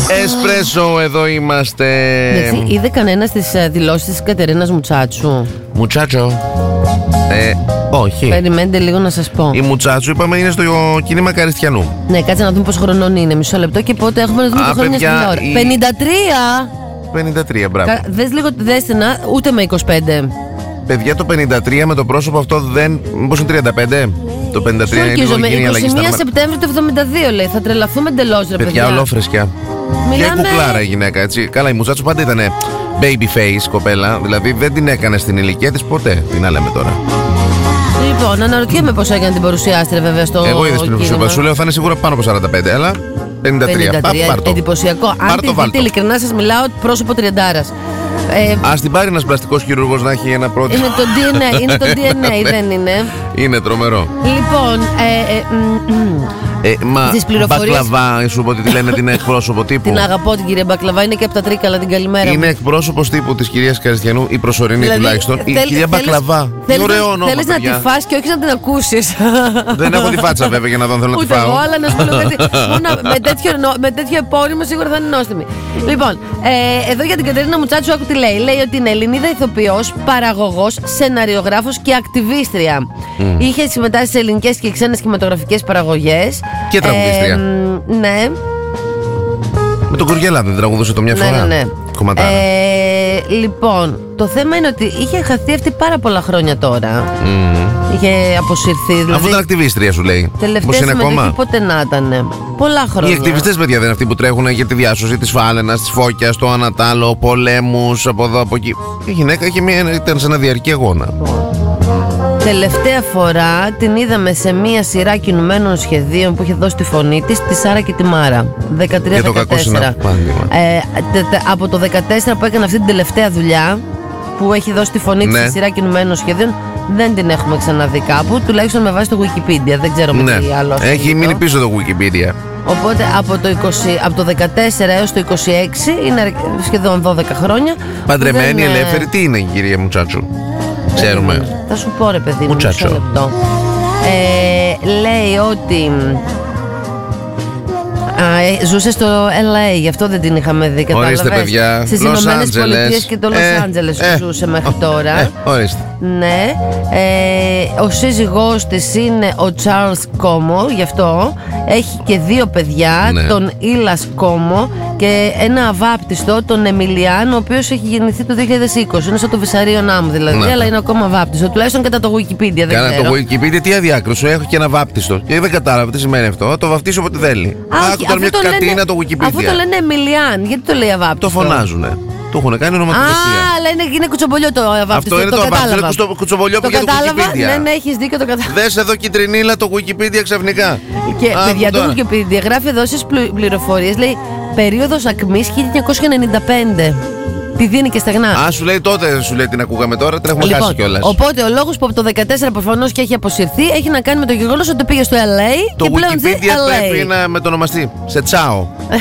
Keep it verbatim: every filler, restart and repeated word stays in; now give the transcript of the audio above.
Εσπρέσο, εδώ είμαστε. Εντάξει, είδε κανένα τις δηλώσεις της Κατερίνας Μουτσάτσου? Μουτσάτσο. Ε, όχι. Περιμένετε λίγο να σας πω. Η Μουτσάτσου είπαμε είναι στο κίνημα Καριστιανού. Ναι, κάτσε να δούμε πόσο χρονών είναι. Μισό λεπτό και πότε έχουμε να δούμε το χρόνια στην ώρα. η... πενήντα τρία! πενήντα τρία, μπράβο. Κα... Δες λίγο, δέστε να, ούτε με είκοσι πέντε. Παιδιά, το πενήντα τρία με το πρόσωπο αυτό δεν. Μήπως είναι τριάντα πέντε? Το πενήντα τρία είναι λίγο γίνει αλλαγή στα είκοσι μία Σεπτέμβρη του εβδομήντα δύο λέει. Θα τρελαθούμε εντελώς, ρε παιδιά. Παιδιά, ολόφρεσκια. Μιλάμε... Και κουκλάρα η γυναίκα, έτσι. Καλά, η Μουτσάτσου πάντα ήταν baby face κοπέλα. Δηλαδή δεν την έκανε στην ηλικία της ποτέ. Τι να λέμε τώρα. Λοιπόν, αναρωτιέμαι πώς έκανε την παρουσιάστρια βέβαια στο. Εγώ είδα στην παρουσιάστρια. Σου λέω θα είναι σίγουρα πάνω από σαράντα πέντε, αλλά πενήντα τρία. πενήντα τρία. Πά, εντυπωσιακό. Αν τη δείτε, ειλικρινά σας μιλάω, πρόσωπο τριαντάρας. Ε, Ας την πάρει ένας πλαστικός χειρούργος να έχει ένα πρώτο. Είναι το ντι εν έι, είναι το ντι εν έι, δεν είναι? Είναι τρομερό. Λοιπόν, ε, ε, μ, μ, ε, μα τις πληροφορίες... Μπακλαβά, σου πω ότι τη λένε την εκπρόσωπο τύπου. Την αγαπώ την κυρία Μπακλαβά, είναι και από τα Τρίκαλα, την καλημέρα. Είναι εκπρόσωπος τύπου της κυρίας Καριστιανού, η προσωρινή δηλαδή, τουλάχιστον. Θέλ, η κυρία θέλεις, Μπακλαβά. Θέλεις, ωραίο όνομα. Θέλεις να τη φας και όχι να την ακούσεις. Δεν έχω τη φάτσα βέβαια για να δω, θέλω να τη φάω. Ούτε εγώ, αλλά να σου πω κάτι. με, τέτοιο, με τέτοιο επώνυμο σίγουρα θα είναι νόστιμη. Λοιπόν, ε, εδώ για την Κατερίνα Μουτσάτσου, άκου τι λέει. Λέει ότι είναι Ελληνίδα ηθοποιός, παραγωγός, σεναριογράφος και ακτιβίστρια. Mm. Είχε συμμετάσχει σε ελληνικές και ξένες κινηματογραφικές παραγωγές. Και τραγουδίστρια. Ε, ναι. Με τον Κουριέλα δεν τραγουδούσε το μια φορά? Ναι, ναι, ναι. Κομματάρα. Ε, λοιπόν, το θέμα είναι ότι είχε χαθεί αυτή πάρα πολλά χρόνια τώρα. Mm. Είχε αποσυρθεί. Δηλαδή, αφού ήταν ακτιβίστρια, σου λέει. Τελευταία συμμετοχή ποτέ να ήταν. Πολλά χρόνια. Οι ακτιβιστές, παιδιά, δεν είναι αυτοί που τρέχουν για τη διάσωση της Φάλαινας, της Φώκιας, το Ανατάλο, πολέμους από εδώ από εκεί. Η γυναίκα είχε μια, ήταν σε ένα διαρκή αγώνα. Τελευταία φορά την είδαμε σε μια σειρά κινουμένων σχεδίων που είχε δώσει τη φωνή της, τη Σάρα και τη Μάρα. δεκατρία δεκατέσσερα. Ε, τε, τε, από το δεκατέσσερα που έκανε αυτή την τελευταία δουλειά, που έχει δώσει τη φωνή της, ναι, στη σειρά κινουμένων σχεδίων, δεν την έχουμε ξαναδεί κάπου, τουλάχιστον με βάση το Wikipedia. Δεν ξέρω με, ναι, τι άλλο. Έχει μείνει πίσω το Wikipedia. Οπότε από το, είκοσι, από το δεκατέσσερα έως το είκοσι έξι είναι σχεδόν δώδεκα χρόνια. Παντρεμένη, δεν, ελεύθερη, τι είναι η κυρία Μουτσάτσου? Ξέρουμε. Θα σου πω, ρε παιδί μου, μισό λεπτό. Ε, λέει ότι α, ζούσε στο ελ έι, γι' αυτό δεν την είχαμε δει. Κατάλαβες. Ορίστε, παιδιά. Στις Ηνωμένες Πολιτείες και το Λος ε, Άντζελες ε, ζούσε μέχρι ε, τώρα. Ε, ορίστε. Ναι. Ε, ο σύζυγός της είναι ο Τσάρλς Κόμο, γι' αυτό έχει και δύο παιδιά, ναι, τον Ήλας Κόμο και ένα αβάπτιστο, τον Εμιλιάν, ο οποίος έχει γεννηθεί το δύο χιλιάδες είκοσι. Είναι σαν το Βυσσαρείο μου δηλαδή, ναι, αλλά είναι ακόμα αβάπτιστο. Τουλάχιστον κατά το Wikipedia. Κάνα το Wikipedia, τι αδιάκρουση, έχω και ένα βάπτιστο. Και δεν κατάλαβα τι σημαίνει αυτό. Το βαφτίσω όποτε θέλει. Άκου τώρα μια κατίνα το Wikipedia. Αφού το λένε Εμιλιάν, γιατί το λέει αβάπτιστο? Το φωνάζουνε. Το έχουν κάνει ονοματολογία. Α, αλλά είναι, είναι κουτσομπολιό το αβάπτιστο. Αυτό είναι το, το αβάπτιστο, είναι κουτσομπολιό που για το Wikipedia. Ναι, ναι, έχεις δίκιο, το κατάλαβα. Δες εδώ κυτρινίλα το Wikipedia ξαφνικά. Και α, παιδιά, το Wikipedia γράφει εδώ στις πληροφορίες, λέει περίοδος ακμής χίλια εννιακόσια ενενήντα πέντε. Τη δίνει και στεγνά. Α, σου λέει τότε, σου λέει την ακούγαμε τώρα, την έχουμε λοιπόν χάσει κιόλας. Οπότε ο λόγος που από το δεκατέσσερα προφανώς και έχει αποσυρθεί έχει να κάνει με το γεγονός ότι πήγε στο ελ έι το και πλέον ζει ελ έι. Το Wikipedia πρέπει να μετονομαστεί σε τσάο.